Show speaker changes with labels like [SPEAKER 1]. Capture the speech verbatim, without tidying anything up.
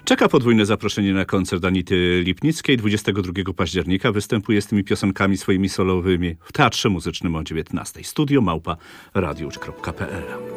[SPEAKER 1] Czeka podwójne zaproszenie na koncert Anity Lipnickiej. dwudziestego drugiego października występuje z tymi piosenkami swoimi solowymi w Teatrze Muzycznym o dziewiętnastej. Studio małpa radiusz kropka p l.